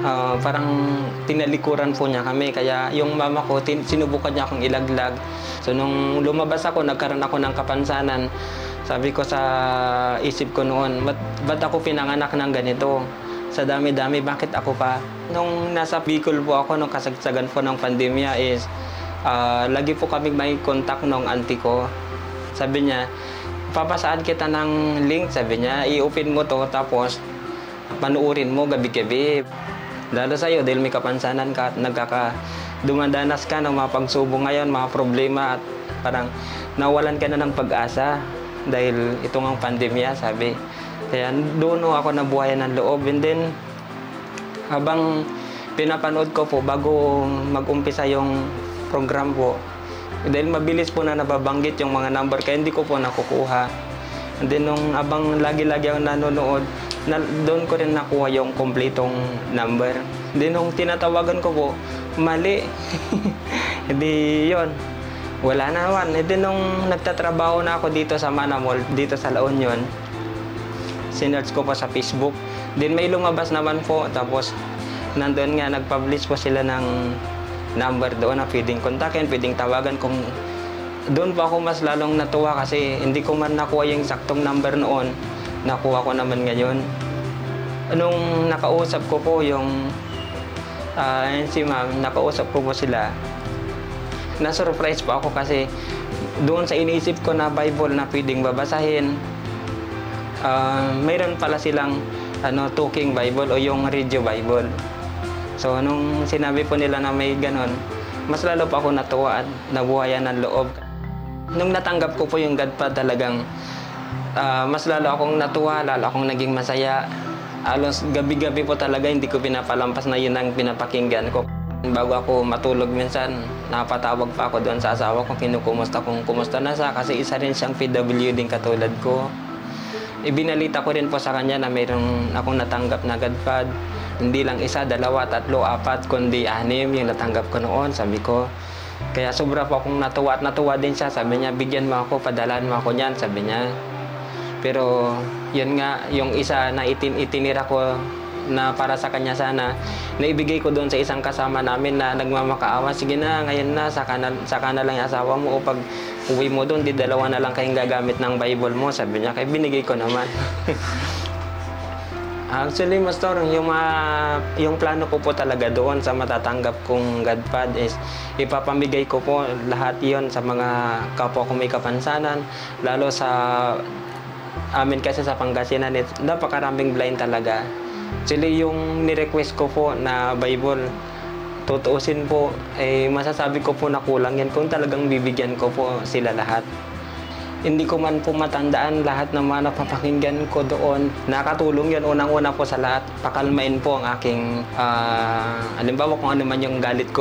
parang tinalikuran po niya kami. Kaya yung mama ko, sinubukan niya akong ilaglag. So nung lumabas ako, nagkaroon ako ng kapansanan. Sabi ko sa isip ko noon, ba't ako pinanganak ng ganito? Sa dami-dami, bakit ako pa? Nung nasa Bicol po ako, nung kasagsagan po ng pandemya is, lagi po kami may contact ng auntie ko. Sabi niya, papasaan kita ng link, sabi niya, i-open mo to, tapos panuurin mo gabi-gabi. Lalo sa'yo, dahil may kapansanan ka at dumadanas ka ng mga pagsubok ngayon, mga problema, at parang nawalan ka na ng pag-asa dahil itong ang pandemya, sabi. Kaya doon ako nabuhayan ng loob. And then, habang pinapanood ko po, bago mag-umpisa yung program po, dahil mabilis po na nababanggit yung mga number, kaya hindi ko po nakukuha. And then, nung abang lagi-lagi ako nanonood, doon ko rin nakuha yung kompletong number. Then, nung tinatawagan ko po, mali. Hindi yun. Wala na naman. And then, nung nagtatrabaho na ako dito sa Manamol, dito sa La Union, sinearch ko po sa Facebook. Then, may lumabas naman po. Tapos, nandun nga, nag-publish po sila ng number doon na pwedeng kontakin, pwedeng tawagan. Kung doon pa ako mas lalong natuwa kasi hindi ko man nakuha yung saktong number noon, nakuha ko naman ngayon. Nung nakausap ko po yung si ma'am, nakausap ko po sila, na-surprise po ako kasi doon sa iniisip ko na Bible na pwedeng babasahin, mayroon pala silang talking Bible o yung radio Bible. So, nung sinabi po nila na may ganon, mas lalo pa ako natuwa at nabuhayan ng loob. Nung natanggap ko po yung Godpad, talagang mas lalo akong natuwa, lalo akong naging masaya. Alos gabi-gabi po talaga, hindi ko pinapalampas na yun ang pinapakinggan ko. Bago ako matulog minsan, napatawag pa ako doon sa asawa ko, kinukumusta kung kumusta na siya kasi isa rin siyang PW din katulad ko. Ibinalita ko rin po sa kanya na mayroong akong natanggap na Godpad. Hindi lang isa, dalawa, tatlo, apat, kundi 6 yung natanggap ko noon, sabi ko. Kaya sobra po akong natuwa at natuwa din siya. Sabi niya, bigyan mo ako, padalaan mo ako niyan, sabi niya. Pero yun nga, yung isa na itinira ko na para sa kanya sana, naibigay ko doon sa isang kasama namin na nagmamakaawa. Sige na, ngayon na, saka na lang yung asawa mo. O pag uwi mo doon, di dalawa na lang kayong gagamit ng Bible mo, sabi niya. Kaya binigay ko naman. Actually, Pastor, yung plano ko po talaga doon sa matatanggap kong Godpad is ipapamigay ko po lahat yon sa mga kapwa ko may kapansanan, lalo sa amin kasi sa Pangasinan, napakaraming blind talaga. Actually, yung ni-request ko po na Bible, tutuusin po, masasabi ko po na kulang yan kung talagang bibigyan ko po sila lahat. Hindi ko man po matandaan lahat ng mga napapakinggan ko doon. Nakatulong yun unang-una po sa lahat. Pakalmain po ang aking, halimbawa kung ano man yung galit ko.